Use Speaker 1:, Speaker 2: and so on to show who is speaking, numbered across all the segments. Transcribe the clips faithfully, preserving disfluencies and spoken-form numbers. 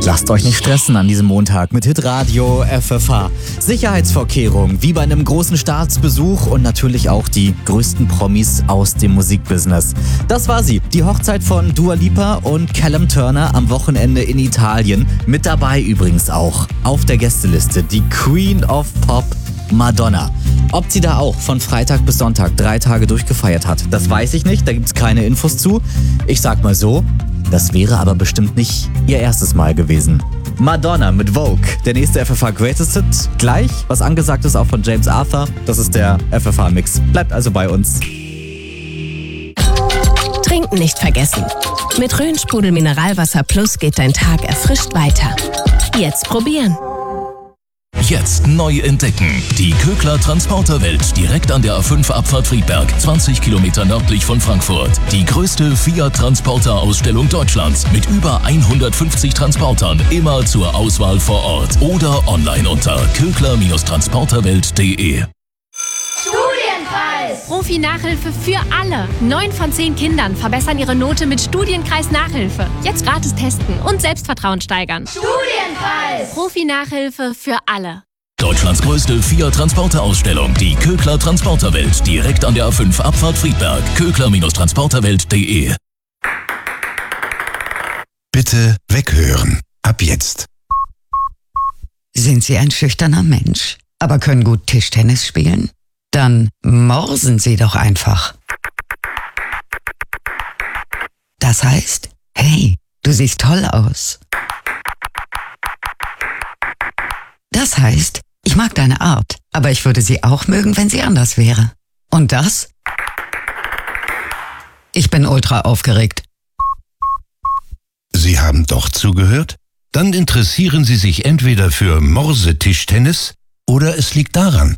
Speaker 1: Lasst euch nicht stressen an diesem Montag mit Hitradio F F H. Sicherheitsvorkehrungen wie bei einem großen Staatsbesuch und natürlich auch die größten Promis aus dem Musikbusiness. Das war sie, die Hochzeit von Dua Lipa und Callum Turner am Wochenende in Italien. Mit dabei übrigens auch auf der Gästeliste die Queen of Pop, Madonna. Ob sie da auch von Freitag bis Sonntag drei Tage durchgefeiert hat, das weiß ich nicht, da gibt's keine Infos zu. Ich sag mal so, das wäre aber bestimmt nicht ihr erstes Mal gewesen. Madonna mit Vogue, der nächste F F H Greatest Hit. Gleich, was angesagt ist auch von James Arthur, das ist der F F H-Mix. Bleibt also bei uns.
Speaker 2: Trinken nicht vergessen. Mit Rhön-Sprudel Mineralwasser Plus geht dein Tag erfrischt weiter. Jetzt probieren.
Speaker 3: Jetzt neu entdecken. Die Kögler Transporterwelt direkt an der A fünf Abfahrt Friedberg, zwanzig Kilometer nördlich von Frankfurt. Die größte Fiat-Transporter-Ausstellung Deutschlands mit über hundertfünfzig Transportern, immer zur Auswahl vor Ort oder online unter kögler Transporterwelt punkt de.
Speaker 4: Studienpreis! Profi-Nachhilfe für alle. Neun von zehn Kindern verbessern ihre Note mit Studienkreis Nachhilfe. Jetzt gratis testen und Selbstvertrauen steigern. Studienpreis! Profi-Nachhilfe für alle.
Speaker 3: Deutschlands größte Fiat-Transporter-Ausstellung, die Kögler Transporterwelt, direkt an der A fünf Abfahrt Friedberg, kögler Transporterwelt punkt de.
Speaker 5: Bitte weghören. Ab jetzt.
Speaker 6: Sind Sie ein schüchterner Mensch, aber können gut Tischtennis spielen? Dann morsen Sie doch einfach. Das heißt, hey, du siehst toll aus. Das heißt, ich mag deine Art, aber ich würde sie auch mögen, wenn sie anders wäre. Und das? Ich bin ultra aufgeregt.
Speaker 5: Sie haben doch zugehört? Dann interessieren Sie sich entweder für Morsetischtennis oder es liegt daran.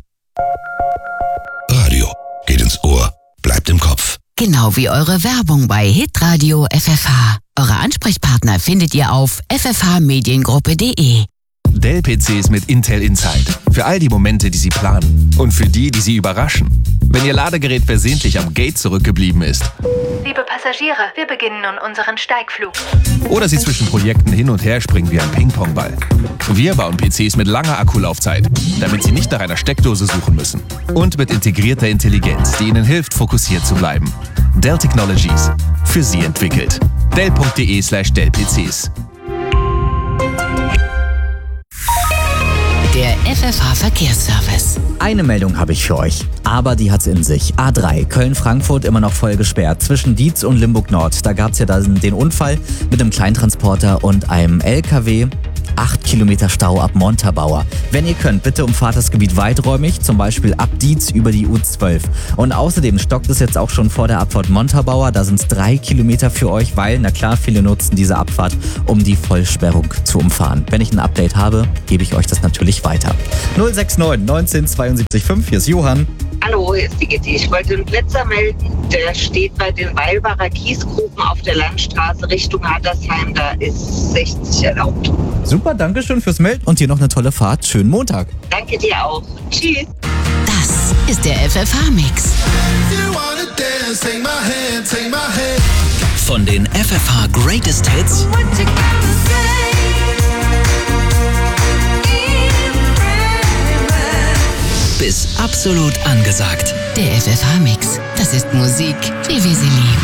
Speaker 5: Radio geht ins Ohr, bleibt im Kopf.
Speaker 2: Genau wie eure Werbung bei Hitradio F F H. Eure Ansprechpartner findet ihr auf f f h mediengruppe punkt de.
Speaker 7: Dell-P Cs mit Intel Inside. Für all die Momente, die Sie planen. Und für die, die Sie überraschen. Wenn Ihr Ladegerät versehentlich am Gate zurückgeblieben ist.
Speaker 8: Liebe Passagiere, wir beginnen nun unseren Steigflug.
Speaker 7: Oder Sie zwischen Projekten hin und her springen wie ein Ping-Pong-Ball. Wir bauen P Cs mit langer Akkulaufzeit, damit Sie nicht nach einer Steckdose suchen müssen. Und mit integrierter Intelligenz, die Ihnen hilft, fokussiert zu bleiben. Dell Technologies. Für Sie entwickelt. dell punkt de slash dell P Cs.
Speaker 2: Der F F H-Verkehrsservice.
Speaker 1: Eine Meldung habe ich für euch, aber die hat's in sich. A drei, Köln-Frankfurt immer noch voll gesperrt. Zwischen Dietz und Limburg-Nord, da gab's ja da den Unfall mit einem Kleintransporter und einem L K W. Acht Kilometer Stau ab Montabaur. Wenn ihr könnt, bitte umfahrt das Gebiet weiträumig, zum Beispiel ab Dietz über die U zwölf. Und außerdem stockt es jetzt auch schon vor der Abfahrt Montabaur. Da sind es drei Kilometer für euch, weil, na klar, viele nutzen diese Abfahrt, um die Vollsperrung zu umfahren. Wenn ich ein Update habe, gebe ich euch das natürlich weiter. null sechs neun neunzehn zweiundsiebzig fünf, hier ist Johann.
Speaker 9: Hallo, hier ist die Gitti. Ich wollte einen Blitzer melden. Der steht bei den Weilbacher Kiesgruben auf der Landstraße Richtung Hattersheim. Da ist sechzig erlaubt.
Speaker 1: Super, danke schön fürs Melden und hier noch eine tolle Fahrt. Schönen Montag.
Speaker 9: Danke dir auch. Tschüss.
Speaker 2: Das ist der F F H-Mix.
Speaker 3: Von den F F H Greatest Hits bis absolut angesagt.
Speaker 2: Der F F H-Mix. Das ist Musik, wie wir sie lieben.